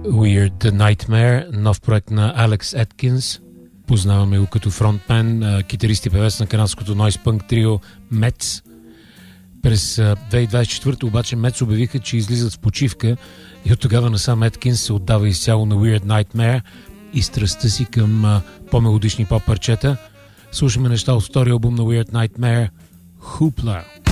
Weird Nightmare, нов проект на Алекс Еткинс. Познаваме го като фронтмен, китарист и певец на канадското нойз пънк трио Metz. През 2024 обаче Metz обявиха, че излизат в почивка и от тогава насам Еткинс се отдава изцяло на Weird Nightmare и страстта си към по-мелодични поп-парчета. Слушаме неща от втория албум на Weird Nightmare, Hoopla.